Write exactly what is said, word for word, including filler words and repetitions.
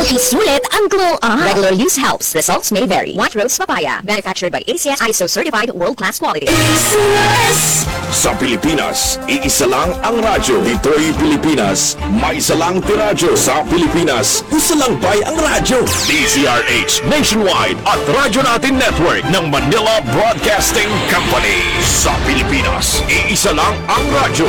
Isulit ang glow up. Regular use helps. Results may vary. White Rose Papaya. Manufactured by A C S I S O certified world-class quality. Sa Pilipinas, iisa lang ang radyo. Ito'y Pilipinas. May isa lang tiradyo sa Pilipinas. Isa lang bay ang radyo. D Z R H Nationwide at Radyo Natin Network ng Manila Broadcasting Company. Sa Pilipinas, iisa lang ang radyo.